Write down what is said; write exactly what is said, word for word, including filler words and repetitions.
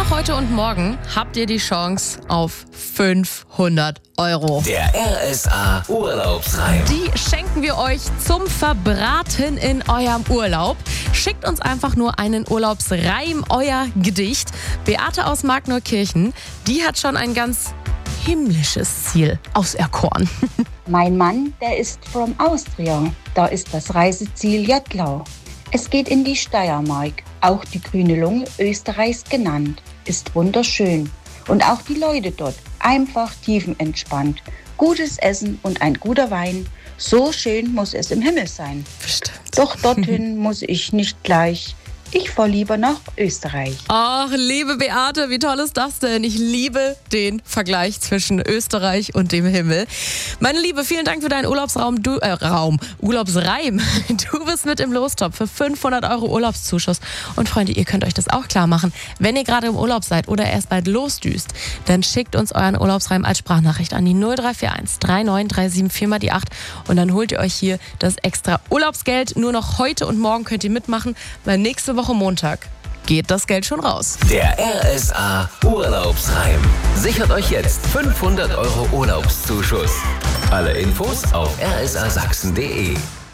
noch heute und morgen habt ihr die Chance auf fünfhundert Euro. Der R S A Urlaubsreim. Die schenken wir euch zum Verbraten in eurem Urlaub. Schickt uns einfach nur einen Urlaubsreim, euer Gedicht. Beate aus Markneukirchen, die hat schon ein ganz himmlisches Ziel auserkoren. Mein Mann, der ist from Austria. Da ist das Reiseziel Jottlau. Es geht in die Steiermark, auch die grüne Lunge Österreichs genannt. Ist wunderschön. Und auch die Leute dort einfach tiefenentspannt. Gutes Essen und ein guter Wein. So schön muss es im Himmel sein. Bestimmt. Doch dorthin muss ich nicht gleich. Ich fahre lieber nach Österreich. Ach, liebe Beate, wie toll ist das denn? Ich liebe den Vergleich zwischen Österreich und dem Himmel. Meine Liebe, vielen Dank für deinen Urlaubsraum, du, äh, Raum, Urlaubsreim. Du bist mit im Lostopf für fünfhundert Euro Urlaubszuschuss. Und Freunde, ihr könnt euch das auch klar machen. Wenn ihr gerade im Urlaub seid oder erst bald losdüst, dann schickt uns euren Urlaubsreim als Sprachnachricht an die null drei vier eins drei neun drei sieben vier mal die acht und dann holt ihr euch hier das extra Urlaubsgeld. Nur noch heute und morgen könnt ihr mitmachen, weil nächste Woche Montag geht das Geld schon raus. Der R S A Urlaubsreim. Sichert euch jetzt fünfhundert Euro Urlaubszuschuss. Alle Infos auf r s a sachsen punkt d e.